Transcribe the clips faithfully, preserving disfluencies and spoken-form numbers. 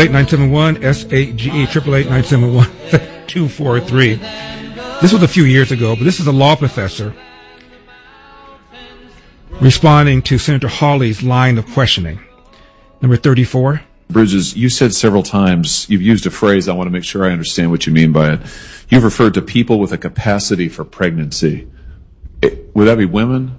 eight nine seven one, S A G E, eight eight eight, nine seven one, two four three. This was a few years ago, but this is a law professor responding to Senator Hawley's line of questioning. Number thirty-four. Bridges, you said several times, you've used a phrase, I want to make sure I understand what you mean by it. You've referred to people with a capacity for pregnancy. It, would that be women?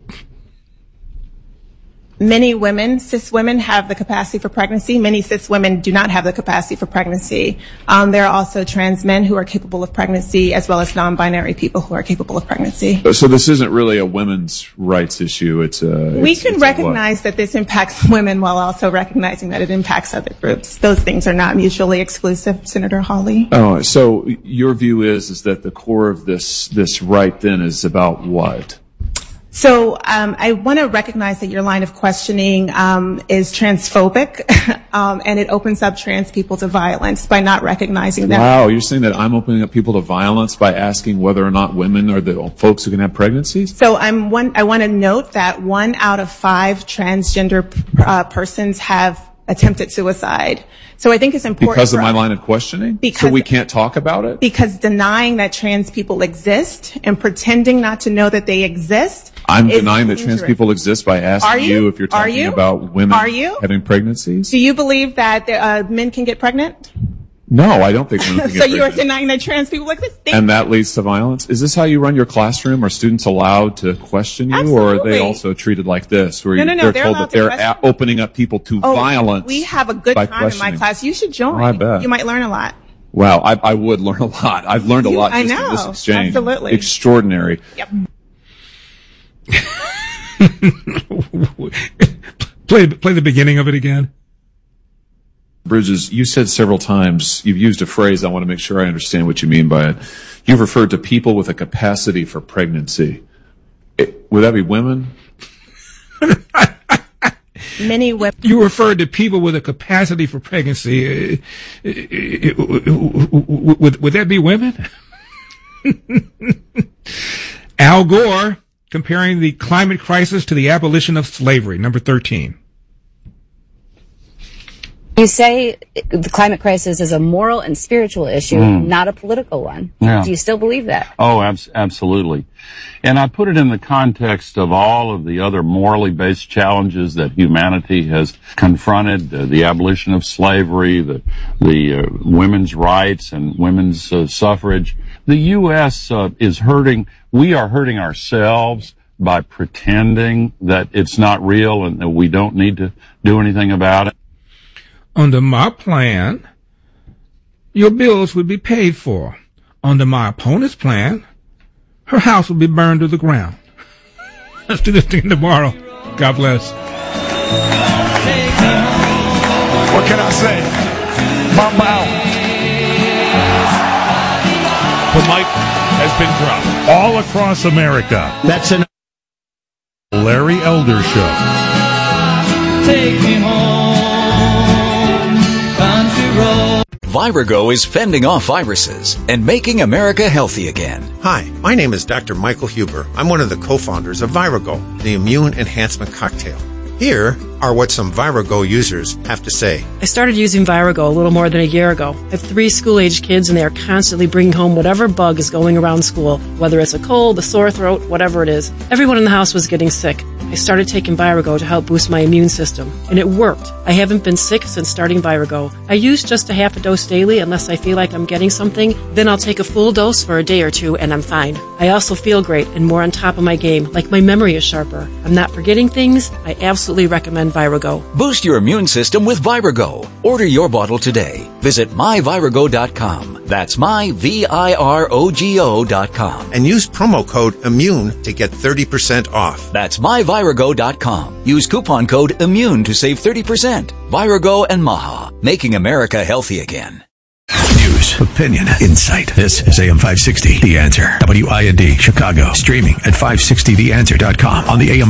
Many women, cis women, have the capacity for pregnancy. Many cis women do not have the capacity for pregnancy. Um, there are also trans men who are capable of pregnancy, as well as non-binary people who are capable of pregnancy. So this isn't really a women's rights issue. It's a. We it's, can it's recognize that this impacts women while also recognizing that it impacts other groups. Those things are not mutually exclusive, Senator Hawley. Oh, so your view is is that the core of this this right then is about what? So um, I want to recognize that your line of questioning um, is transphobic, um, and it opens up trans people to violence by not recognizing that. Wow, you're saying that I'm opening up people to violence by asking whether or not women are the folks who can have pregnancies? So I'm one. I want to note that one out of five transgender uh, persons have attempted suicide. So I think it's important because of my us, line of questioning. Because, so we can't talk about it. Because denying that trans people exist and pretending not to know that they exist. I'm denying that trans people exist by asking you? you if you're talking you? about women Are you? having pregnancies. Do you believe that uh, men can get pregnant? No, I don't think women can get So you are pregnant. denying that trans people exist? Thank And that leads to violence? Is this how you run your classroom? Are students allowed to question you? Absolutely. Or are they also treated like this, where No, no, no, they're, they're told allowed that they're to question. a- opening up people to Oh, violence? we have a good by time in my questioning? class. You should join. Oh, I bet. You might learn a lot. Wow, I, I would learn a lot. I've learned a You- lot I just in know. this exchange. Absolutely. Extraordinary. Yep. play, play the beginning of it again. Bridges, you said several times, you've used a phrase, I want to make sure I understand what you mean by it. You've referred to people with a capacity for pregnancy. It, would that be women? Many women. You referred to people with a capacity for pregnancy. Would, would that be women? Al Gore comparing the climate crisis to the abolition of slavery. Number thirteen. You say the climate crisis is a moral and spiritual issue, mm. not a political one. Yeah. Do you still believe that? Oh, abs- absolutely. And I put it in the context of all of the other morally based challenges that humanity has confronted, uh, the abolition of slavery, the, the uh, women's rights and women's uh, suffrage. The U S uh, is hurting, we are hurting ourselves by pretending that it's not real and that we don't need to do anything about it. Under my plan, your bills would be paid for. Under my opponent's plan, her house would be burned to the ground. Let's do this thing tomorrow. God bless. What can I say? Mamba out. The mic has been dropped all across America. That's an Larry Elder Show. Take me home. Virago is fending off viruses and making America healthy again. Hi, my name is Doctor Michael Huber. I'm one of the co-founders of Virago, the immune enhancement cocktail. Here are what some Virago users have to say. I started using Virago a little more than a year ago. I have three school-aged kids, and they are constantly bringing home whatever bug is going around school, whether it's a cold, a sore throat, whatever it is. Everyone in the house was getting sick. I started taking Virago to help boost my immune system, and it worked. I haven't been sick since starting Virago. I use just a half a dose daily unless I feel like I'm getting something. Then I'll take a full dose for a day or two, and I'm fine. I also feel great and more on top of my game, like my memory is sharper. I'm not forgetting things. I absolutely recommend Virago. Boost your immune system with Virago. Order your bottle today. Visit my virago dot com. That's my V I R O G O dot com. And use promo code IMMUNE to get thirty percent off. That's my virago dot com. Use coupon code IMMUNE to save thirty percent. Virago and Maha, making America healthy again. News, opinion, insight. This is A M five sixty, The Answer. W I N D, Chicago. Streaming at five sixty the answer dot com on the A M